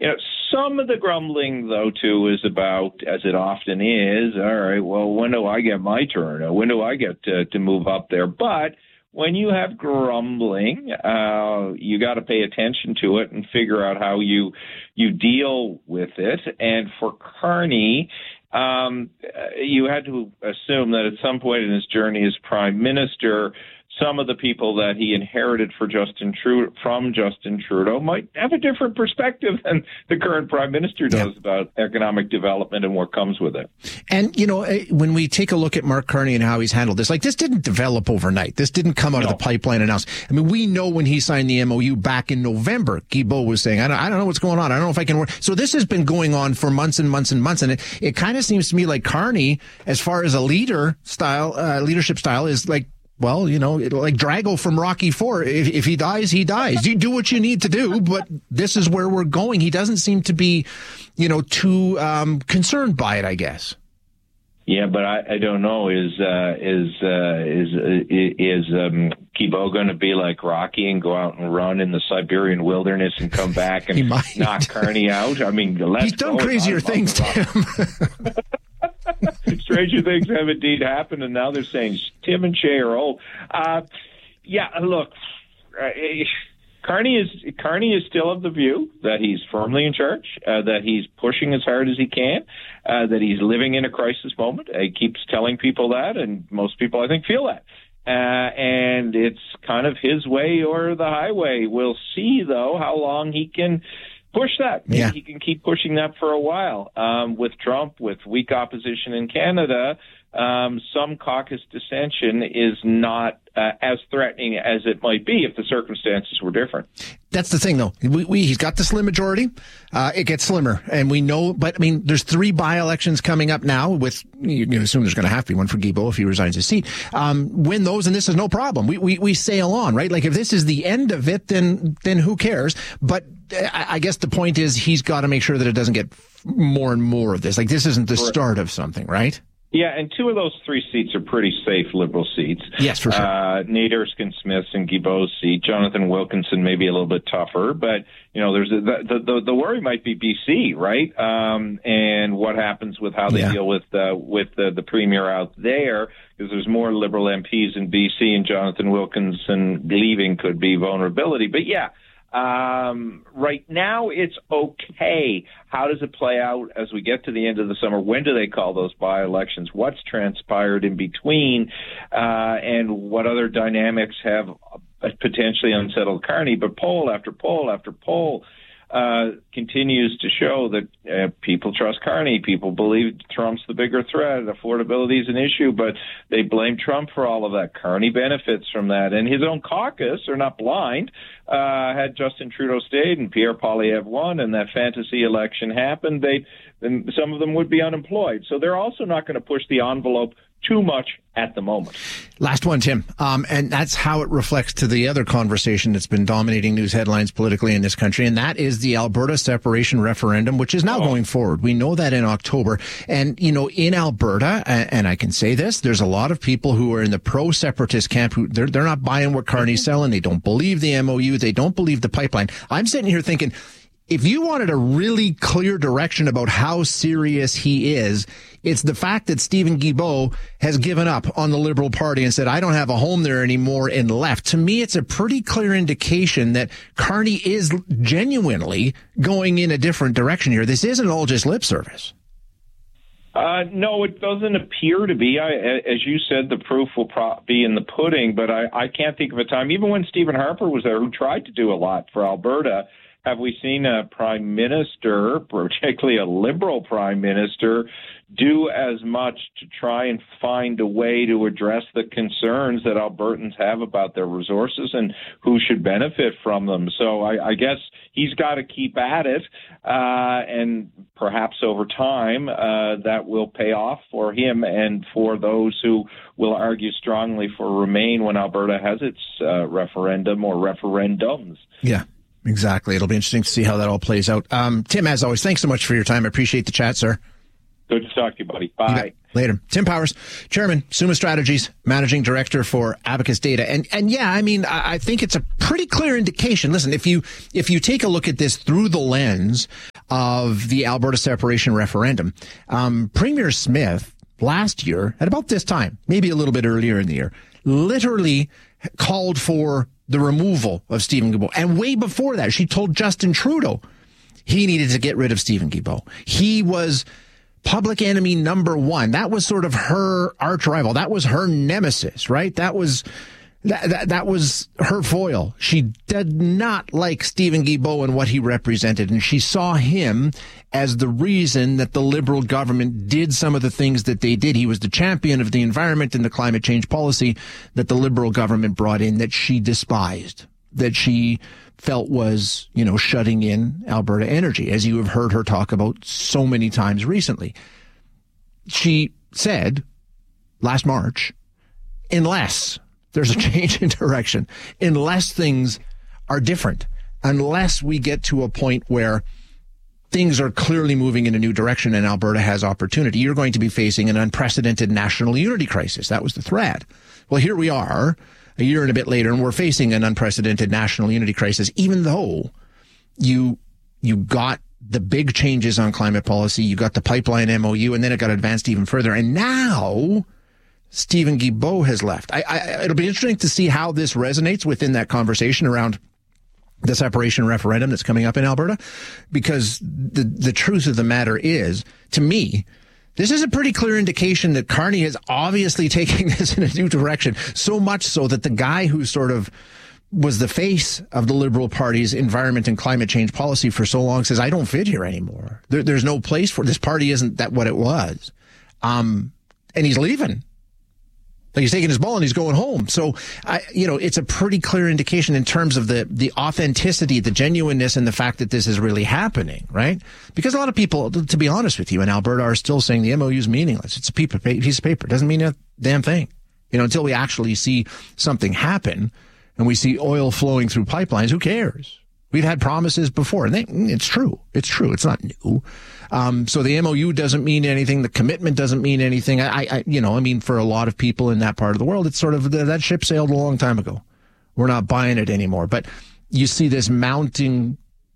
Some of the grumbling, though, too, is about, as it often is, all right, well, when do I get my turn? When do I get to move up there? But when you have grumbling, you got to pay attention to it and figure out how you deal with it. And for Carney, you had to assume that at some point in his journey as prime minister, some of the people that he inherited from Justin Trudeau might have a different perspective than the current prime minister does about economic development and what comes with it. And, when we take a look at Mark Carney and how he's handled this, this didn't develop overnight. This didn't come out of the pipeline announced. I mean, we know when he signed the MOU back in November, Guilbeault was saying, I don't know what's going on. I don't know if I can work. So this has been going on for months and months and months. And it kind of seems to me like Carney, as far as a leadership style, is like, well, like Drago from Rocky IV. If he dies, he dies. You do what you need to do, but this is where we're going. He doesn't seem to be, too concerned by it, I guess. Yeah, but I don't know. Is Guilbeault going to be like Rocky and go out and run in the Siberian wilderness and come back and knock Carney out? I mean, he's done crazier things, Tim. Stranger things have indeed happened, and now they're saying Tim and Shay are old. Look, Carney is still of the view that he's firmly in charge, that he's pushing as hard as he can, that he's living in a crisis moment. He keeps telling people that, and most people, I think, feel that. And it's kind of his way or the highway. We'll see, though, how long he can push that. Maybe he can keep pushing that for a while. With Trump, with weak opposition in Canada, some caucus dissension is not as threatening as it might be if the circumstances were different. That's the thing, though. He's got the slim majority. It gets slimmer, and we know. But I mean, there's 3 by-elections coming up now. With you assume there's going to have to be one for Guilbeault if he resigns his seat. Win those, and this is no problem. We sail on, right? Like if this is the end of it, then who cares? But I guess the point is he's got to make sure that it doesn't get more and more of this. Like this isn't the start of something, right? Yeah, and 2 of those 3 seats are pretty safe Liberal seats. Yes, for sure. Nate Erskine-Smith's and Guilbeault's seat. Jonathan Wilkinson may be a little bit tougher, but there's the worry might be BC, right? And what happens with how they deal with the premier out there, because there's more Liberal MPs in BC, and Jonathan Wilkinson leaving could be vulnerability. But right now it's okay. How does it play out as we get to the end of the summer? When do they call those by-elections? What's transpired in between? And what other dynamics have potentially unsettled Carney? But poll after poll after poll continues to show that people trust Carney. People believe Trump's the bigger threat. Affordability is an issue, but they blame Trump for all of that. Carney benefits from that. And his own caucus are not blind. Had Justin Trudeau stayed and Pierre Poilievre won and that fantasy election happened, then some of them would be unemployed. So they're also not going to push the envelope too much at the moment. Last one, Tim. And that's how it reflects to the other conversation that's been dominating news headlines politically in this country, and that is the Alberta separation referendum, which is now going forward. We know that in October. And, in Alberta, and I can say this, there's a lot of people who are in the pro-separatist camp who they're not buying what Carney's selling. They don't believe the MOU. They don't believe the pipeline. I'm sitting here thinking, if you wanted a really clear direction about how serious he is, it's the fact that Stephen Guilbeault has given up on the Liberal Party and said, I don't have a home there anymore, and left. To me, it's a pretty clear indication that Carney is genuinely going in a different direction here. This isn't all just lip service. No, it doesn't appear to be. As you said, the proof will be in the pudding, but I can't think of a time, even when Stephen Harper was there, who tried to do a lot for Alberta, have we seen a prime minister, particularly a Liberal prime minister, do as much to try and find a way to address the concerns that Albertans have about their resources and who should benefit from them? So I guess he's got to keep at it, and perhaps over time that will pay off for him and for those who will argue strongly for Remain when Alberta has its referendum or referendums. Yeah. Exactly. It'll be interesting to see how that all plays out. Tim, as always, thanks so much for your time. I appreciate the chat, sir. Good to talk to you, buddy. Bye. Later. Tim Powers, Chairman, Summa Strategies, Managing Director for Abacus Data. And yeah, I mean, I think it's a pretty clear indication. Listen, if you take a look at this through the lens of the Alberta separation referendum. Premier Smith last year, at about this time, maybe a little bit earlier in the year, literally called for the removal of Stephen Guilbeault. And way before that, she told Justin Trudeau he needed to get rid of Stephen Guilbeault. He was public enemy number one. That was sort of her arch rival. That was her nemesis, right? That was her foil. She did not like Stephen Guilbeault and what he represented, and she saw him as the reason that the Liberal government did some of the things that they did. He was the champion of the environment and the climate change policy that the Liberal government brought in that she despised, that she felt was, shutting in Alberta Energy, as you have heard her talk about so many times recently. She said last March, unless there's a change in direction, unless things are different, unless we get to a point where things are clearly moving in a new direction and Alberta has opportunity, you're going to be facing an unprecedented national unity crisis. That was the threat. Well, here we are, a year and a bit later, and we're facing an unprecedented national unity crisis, even though you got the big changes on climate policy, you got the pipeline MOU, and then it got advanced even further. And now Stephen Guilbeault has left. It'll be interesting to see how this resonates within that conversation around the separation referendum that's coming up in Alberta, because the truth of the matter is, to me, this is a pretty clear indication that Carney is obviously taking this in a new direction, so much so that the guy who sort of was the face of the Liberal Party's environment and climate change policy for so long says, I don't fit here anymore. There's no place for this party. Isn't that what it was? And he's leaving. Like, he's taking his ball and he's going home. So, it's a pretty clear indication in terms of the authenticity, the genuineness, and the fact that this is really happening, right? Because a lot of people, to be honest with you, in Alberta are still saying the MOU is meaningless. It's a piece of paper. It doesn't mean a damn thing. Until we actually see something happen and we see oil flowing through pipelines, who cares? We've had promises before, and it's true. It's true. It's not new. So the MOU doesn't mean anything. The commitment doesn't mean anything. For a lot of people in that part of the world, it's sort of that ship sailed a long time ago. We're not buying it anymore. But you see this mounting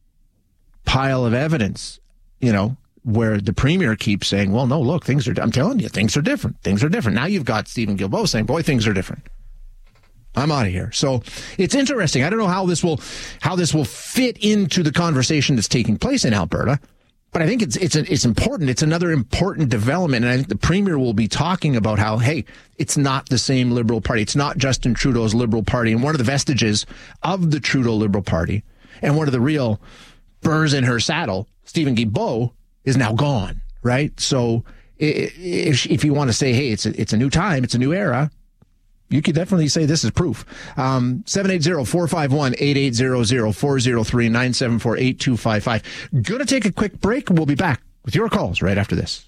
pile of evidence, where the premier keeps saying, well, no, look, I'm telling you, things are different. Things are different. Now you've got Stephen Guilbeault saying, boy, things are different. I'm out of here. So it's interesting. I don't know how this will fit into the conversation that's taking place in Alberta, but I think it's important. It's another important development, and I think the premier will be talking about how, hey, it's not the same Liberal Party. It's not Justin Trudeau's Liberal Party, and one of the vestiges of the Trudeau Liberal Party, and one of the real burrs in her saddle, Stephen Guilbeault, is now gone. Right? So if you want to say, hey, it's a new time, it's a new era, you could definitely say this is proof. 780-451-8800, 403-974-8255. Going to take a quick break. We'll be back with your calls right after this.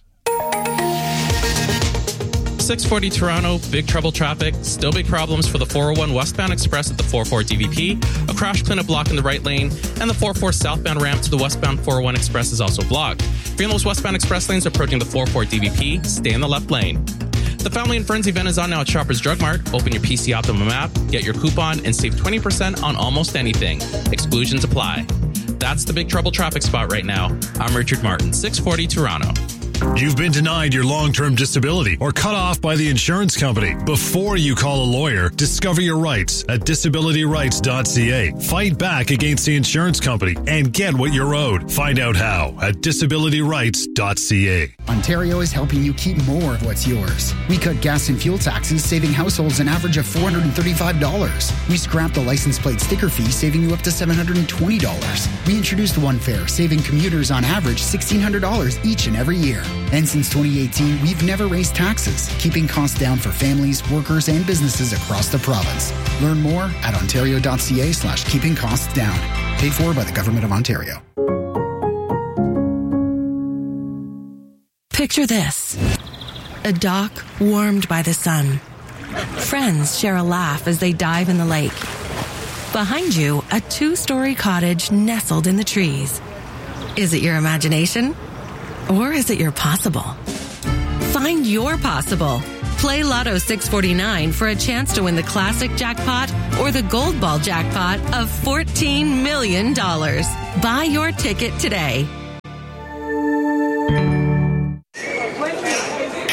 640 Toronto, big trouble traffic, still big problems for the 401 westbound express at the 44 DVP, a crash cleanup block in the right lane, and the 44 southbound ramp to the westbound 401 express is also blocked. If you're in those westbound express lanes approaching the 44 DVP, stay in the left lane. The Family and Friends event is on now at Shoppers Drug Mart. Open your PC Optimum app, get your coupon, and save 20% on almost anything. Exclusions apply. That's the big trouble traffic spot right now. I'm Richard Martin, 640 Toronto. You've been denied your long-term disability or cut off by the insurance company. Before you call a lawyer, discover your rights at disabilityrights.ca. Fight back against the insurance company and get what you're owed. Find out how at disabilityrights.ca. Ontario is helping you keep more of what's yours. We cut gas and fuel taxes, saving households an average of $435. We scrapped the license plate sticker fee, saving you up to $720. We introduced One Fare, saving commuters on average $1,600 each and every year. And since 2018, we've never raised taxes, keeping costs down for families, workers, and businesses across the province. Learn more at ontario.ca/keeping costs down. Paid for by the Government of Ontario. Picture this. A dock warmed by the sun. Friends share a laugh as they dive in the lake. Behind you, a 2-story cottage nestled in the trees. Is it your imagination? Or is it your possible? Find your possible. Play Lotto 649 for a chance to win the classic jackpot or the gold ball jackpot of $14 million. Buy your ticket today.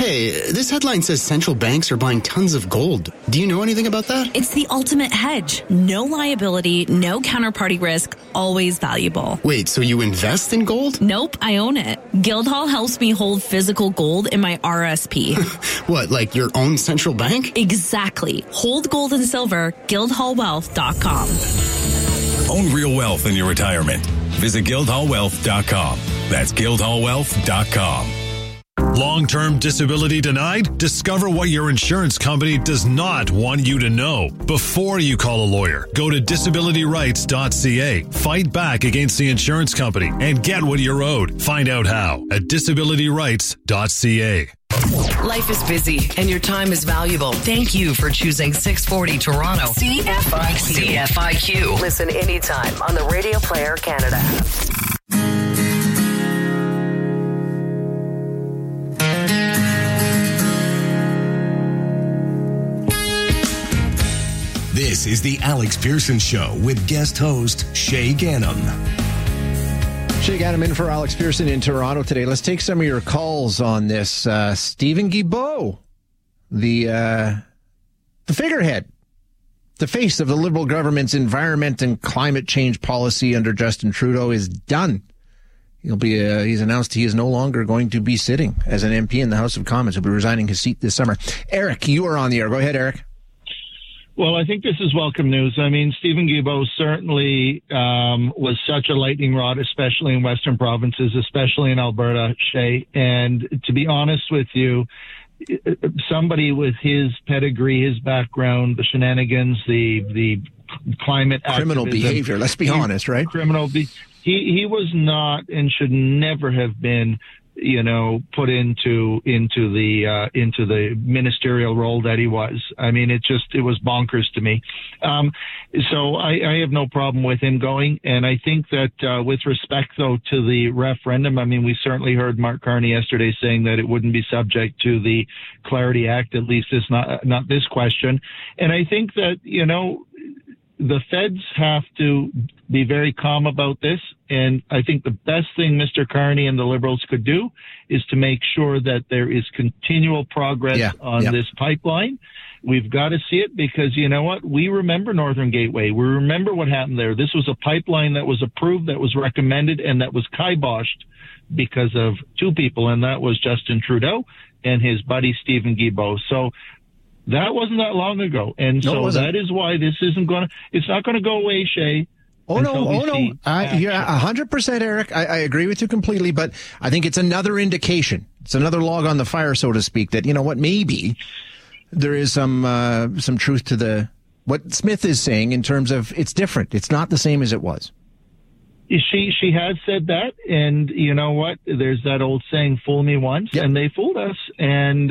Hey, this headline says central banks are buying tons of gold. Do you know anything about that? It's the ultimate hedge. No liability, no counterparty risk, always valuable. Wait, so you invest in gold? Nope, I own it. Guildhall helps me hold physical gold in my RSP. What, like your own central bank? Exactly. Hold gold and silver, guildhallwealth.com. Own real wealth in your retirement. Visit guildhallwealth.com. That's guildhallwealth.com. Long-term disability denied? Discover what your insurance company does not want you to know before you call a lawyer. Go to disabilityrights.ca. Fight back against the insurance company and get what you're owed. Find out how at disabilityrights.ca. Life is busy and your time is valuable. Thank you for choosing 640 Toronto. CFIQ. Listen anytime on the Radio Player Canada app. This is the Alex Pearson Show with guest host Shay Ghanem. Shay Ghanem in for Alex Pearson in Toronto today. Let's take some of your calls on this. Stephen Guilbeault, the figurehead, the face of the Liberal government's environment and climate change policy under Justin Trudeau, is done. He's announced he is no longer going to be sitting as an MP in the House of Commons. He'll be resigning his seat this summer. Eric, you are on the air. Go ahead, Eric. Well, I think this is welcome news. I mean, Stephen Guilbeault certainly was such a lightning rod, especially in Western provinces, especially in Alberta, Shay. And to be honest with you, somebody with his pedigree, his background, the shenanigans, the climate criminal behavior, let's be honest, right? He was not and should never have been put into the ministerial role that he was. I mean, it was bonkers to me. So I have no problem with him going. And I think that with respect, though, to the referendum, I mean, we certainly heard Mark Carney yesterday saying that it wouldn't be subject to the Clarity Act, at least it's not this question. And I think that, the feds have to be very calm about this. And I think the best thing Mr. Carney and the Liberals could do is to make sure that there is continual progress on this pipeline. We've got to see it because, you know what? We remember Northern Gateway. We remember what happened there. This was a pipeline that was approved, that was recommended, and that was kiboshed because of two people, and that was Justin Trudeau and his buddy Stephen Guilbeault. So that wasn't that long ago. And so that is why this it's not going to go away, Shay. Oh, no. Yeah, 100%, Eric. I agree with you completely, but I think it's another indication. It's another log on the fire, so to speak, that, maybe there is some truth to what Smith is saying in terms of it's different. It's not the same as it was. She has said that, and you know what? There's that old saying, fool me once, and they fooled us. And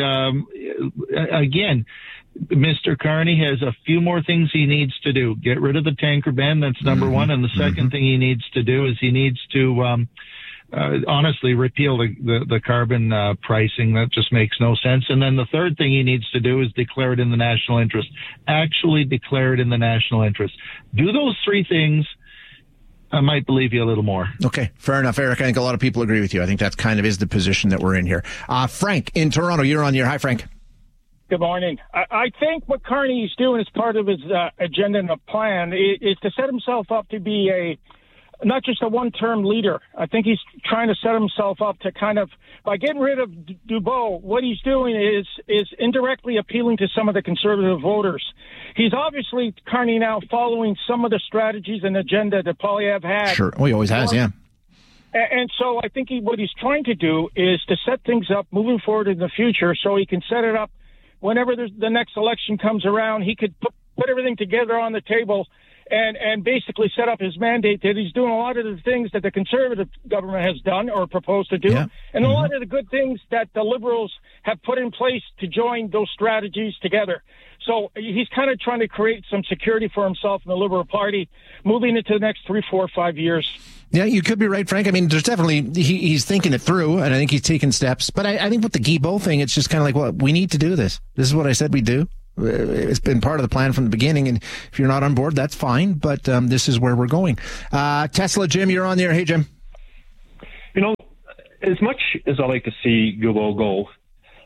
again, Mr. Carney has a few more things he needs to do. Get rid of the tanker ban, that's number one. And the second thing he needs to do is he needs to honestly repeal the carbon pricing. That just makes no sense. And then the third thing he needs to do is declare it in the national interest. Actually declare it in the national interest. Do those three things, I might believe you a little more. Okay, fair enough, Eric. I think a lot of people agree with you. I think that's kind of is the position that we're in here. Frank in Toronto, you're on your. Hi, Frank. Good morning. I think what Carney is doing as part of his agenda and a plan is to set himself up to be not just a one-term leader. I think he's trying to set himself up to kind of, by getting rid of Guilbeault, what he's doing is indirectly appealing to some of the conservative voters. He's obviously, Carney, now following some of the strategies and agenda that Poilievre had. Sure. Oh, he always has, yeah. And so I think what he's trying to do is to set things up moving forward in the future so he can set it up whenever the next election comes around. He could put everything together on the table and basically set up his mandate that he's doing a lot of the things that the Conservative government has done or proposed to do, and a lot of the good things that the Liberals have put in place to join those strategies together. So he's kind of trying to create some security for himself in the Liberal Party moving into the next 3, 4, 5 years. Yeah, you could be right, Frank. I mean, there's definitely, he's thinking it through, and I think he's taking steps. But I think with the Guilbeault thing, it's just kind of like, well, we need to do this. This is what I said we'd do. It's been part of the plan from the beginning, and if you're not on board, that's fine, but this is where we're going. Tesla, Jim, you're on there. Hey, Jim. As much as I like to see Guilbeault go,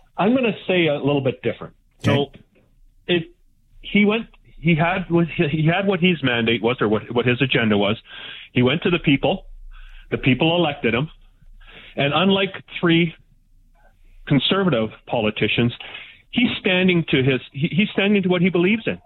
I'm going to say a little bit different. Okay. So if he had what his mandate was, or what his agenda was. He went to the people elected him, and unlike 3 conservative politicians, he's standing to what he believes in.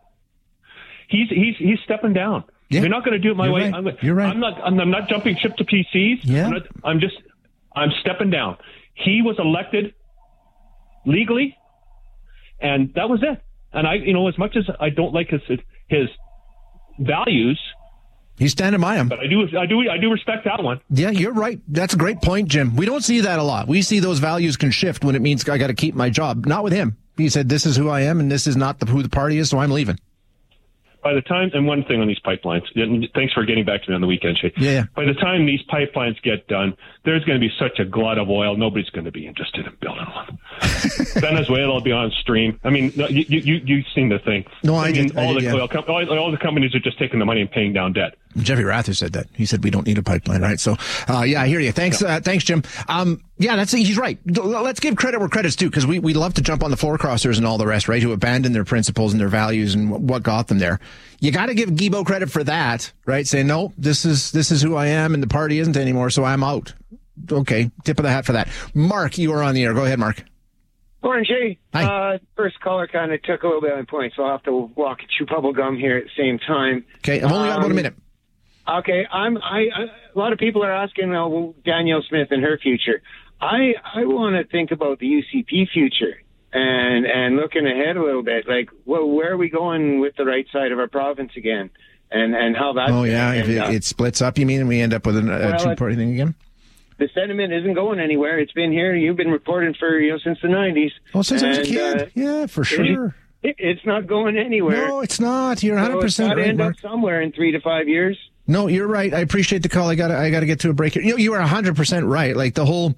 He's stepping down. Yeah. You're not going to do it my way. Right. You're right. I'm not jumping ship to PCs. Yeah. I'm stepping down. He was elected legally, and that was it. And as much as I don't like his values, he's standing by him. But I do respect that one. Yeah, you're right. That's a great point, Jim. We don't see that a lot. We see those values can shift when it means I got to keep my job. Not with him. He said, "This is who I am, and this is not who the party is, so I'm leaving." By the time, and one thing on these pipelines, thanks for getting back to me on the weekend, Shay. Yeah. By the time these pipelines get done, there's going to be such a glut of oil, nobody's going to be interested in building one. Venezuela will be on stream. I mean, you've seen the thing. No, I did. All the companies are just taking the money and paying down debt. Jeffrey Rather said that. He said we don't need a pipeline, right? So, yeah, I hear you. Thanks, Jim. Yeah, he's right. Let's give credit where credit's due, because we love to jump on the floor crossers and all the rest, right? Who abandon their principles and their values and what got them there. You got to give Guilbeault credit for that, right? Say, no, this is who I am, and the party isn't anymore, so I'm out. Okay, tip of the hat for that. Mark, you are on the air. Go ahead, Mark. Morning, Jay. Hi. First caller kind of took a little bit of my point, so I'll have to walk and chew bubble gum here at the same time. Okay, I've only got about a minute. Okay, a lot of people are asking Danielle Smith and her future. I want to think about the UCP future and looking ahead a little bit. Like, where are we going with the right side of our province again, and how that? Oh yeah, if it splits up, you mean, and we end up with a two-party thing again? The sentiment isn't going anywhere. It's been here. You've been reporting for since the 90s. Oh, since I was a kid. Yeah, for sure. It's not going anywhere. No, it's not. You're 100% right, It's got to end up somewhere in 3 to 5 years. No, you're right. I appreciate the call. I got to get to a break here. You are 100% right. Like the whole,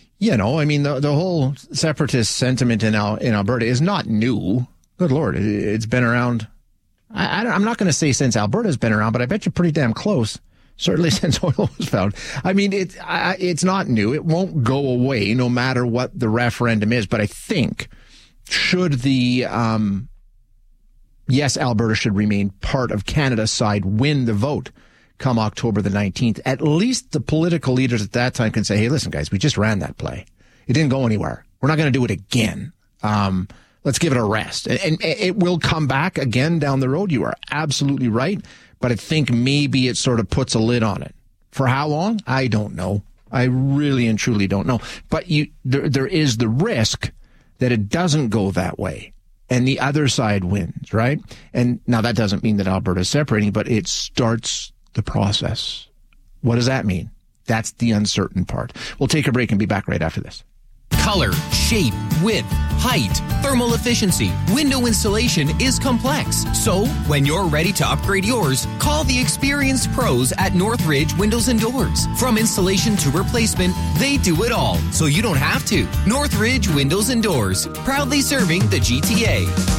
the whole separatist sentiment in Alberta is not new. Good Lord, it's been around. I'm not going to say since Alberta's been around, but I bet you're pretty damn close. Certainly since oil was found. I mean, it's not new. It won't go away no matter what the referendum is. But I think should the yes, Alberta should remain part of Canada side win the vote come October the 19th, at least the political leaders at that time can say, hey, listen, guys, we just ran that play. It didn't go anywhere. We're not going to do it again. Let's give it a rest. And it will come back again down the road. You are absolutely right. But I think maybe it sort of puts a lid on it. For how long? I don't know. I really and truly don't know. But there is the risk that it doesn't go that way and the other side wins, right? And now that doesn't mean that Alberta is separating, but it starts the process. What does that mean? That's the uncertain part. We'll take a break and be back right after this. Color, shape, width, height, thermal efficiency, window installation is complex. So, when you're ready to upgrade yours, call the experienced pros at Northridge Windows and Doors. From installation to replacement, they do it all, so you don't have to. Northridge Windows and Doors, proudly serving the GTA.